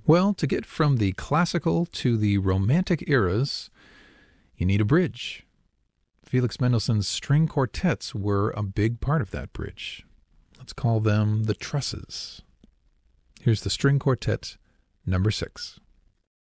Well, to get from the classical to the romantic eras, you need a bridge. Felix Mendelssohn's string quartets were a big part of that bridge. Let's call them the trusses. Here's the string quartet number 6.